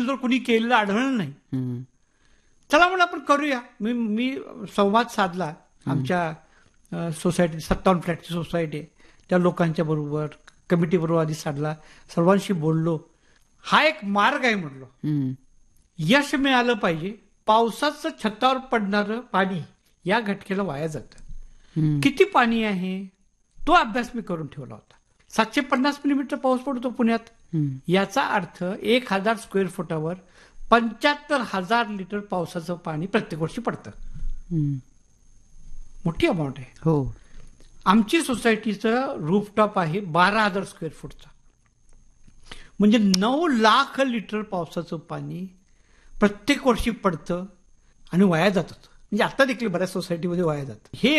तर कुणी केलेलं आढळलं नाही. चला म्हणून आपण करूया. मी संवाद साधला आमच्या सोसायटी, 57 फ्लॅटची सोसायटी, त्या लोकांच्या बरोबर, कमिटी बरोबर आधी साधला, सर्वांशी बोललो. हा एक मार्ग आहे म्हटलो. यश मिळालं पाहिजे. पावसाचं छतावर पडणारं पाणी या घटकेला वाया जातं. किती पाणी आहे तो अभ्यास मी करून ठेवला होता. 750 मिलीमीटर पाऊस पडतो पुण्यात. याचा अर्थ 1000 स्क्वेअर फुटावर 75,000 लिटर पावसाचं पाणी प्रत्येक वर्षी पडतं. मोठी अमाऊंट आहे. हो. आमची सोसायटीचं रूफटॉप आहे 12,000 स्क्वेअर फुटचा. म्हणजे 9 लाख लिटर पावसाचं पाणी प्रत्येक वर्षी पडतं आणि वाया जातं. म्हणजे आता देखील बऱ्याच सोसायटीमध्ये वाया जातं. हे